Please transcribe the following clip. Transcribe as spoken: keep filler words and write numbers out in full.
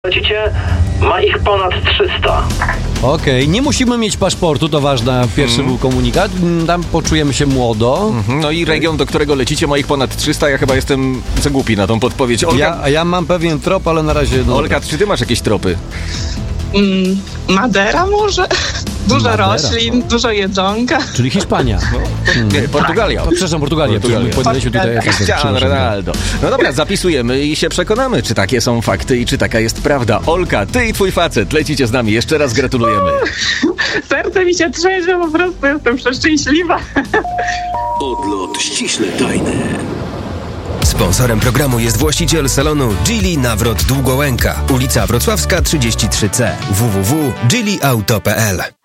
Lecicie, ma ich ponad trzysta. Okej, okay. Nie musimy mieć paszportu, to ważny pierwszy mm. był komunikat. Tam poczujemy się młodo. Mm-hmm. No i region, do którego lecicie, ma ich ponad trzysta. Ja chyba jestem za głupi na tą podpowiedź. Olga... Ja, ja mam pewien trop, ale na razie... No Olga, czy ty masz jakieś tropy? Mm, Madera może? Dużo Madera. roślin, dużo jedzonka. Czyli Hiszpania. No. Nie, Portugalia. O, przepraszam, Portugalia. Portugalia. Portugalia. Cristiano Ronaldo. No dobra, zapisujemy i się przekonamy, czy takie są fakty i czy taka jest prawda. Olka, ty i twój facet lecicie z nami. Jeszcze raz gratulujemy. Serce mi się trzęsie, po prostu jestem przeszczęśliwa. Odlot ściśle tajny. Sponsorem programu jest właściciel salonu Geely Nawrot Długołęka, ulica Wrocławska trzydzieści trzy C, w w w kropka geely auto kropka p l.